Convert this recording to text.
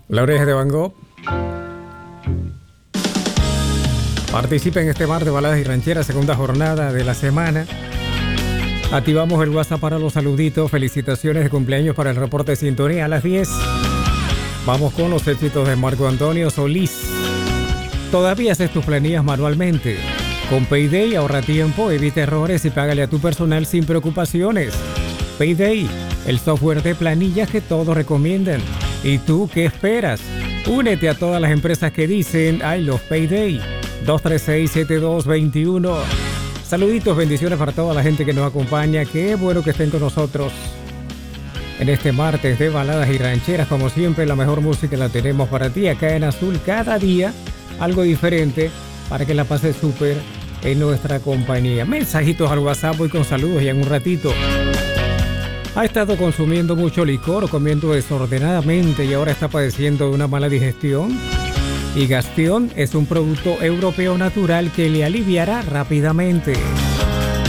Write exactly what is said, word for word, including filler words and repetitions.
La Oreja de Van Gogh. Participen este martes de Baladas y Rancheras, segunda jornada de la semana. Activamos el WhatsApp para los saluditos. Felicitaciones de cumpleaños para el reporte de sintonía a las diez. Vamos con los éxitos de Marco Antonio Solís. Todavía haces tus planillas manualmente. Con Payday ahorra tiempo, evita errores y págale a tu personal sin preocupaciones. Payday, el software de planillas que todos recomiendan. ¿Y tú qué esperas? Únete a todas las empresas que dicen I love Payday. dos tres seis, siete dos dos uno. Saluditos, bendiciones para toda la gente que nos acompaña. Qué bueno que estén con nosotros en este martes de Baladas y Rancheras. Como siempre, la mejor música la tenemos para ti acá en Azul. Cada día algo diferente para que la pases súper en nuestra compañía. Mensajitos al WhatsApp, voy con saludos ya en un ratito. Ha estado consumiendo mucho licor, comiendo desordenadamente y ahora está padeciendo de una mala digestión. Y Gastion es un producto europeo natural que le aliviará rápidamente.